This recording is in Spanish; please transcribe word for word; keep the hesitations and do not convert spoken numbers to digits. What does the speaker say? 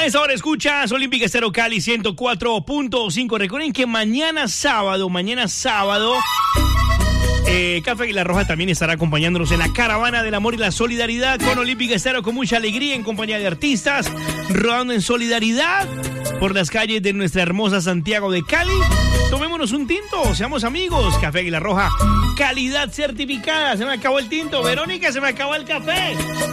A esta hora escuchas Olímpica Estéreo Cali ciento cuatro punto cinco. Recuerden que mañana sábado, mañana sábado, eh, Café Águila Roja también estará acompañándonos en la caravana del amor y la solidaridad con Olímpica Estéreo, con mucha alegría, en compañía de artistas, rodando en solidaridad por las calles de nuestra hermosa Santiago de Cali. Tomémonos un tinto, seamos amigos. Café Águila Roja, calidad certificada. Se me acabó el tinto. Verónica, se me acabó el café.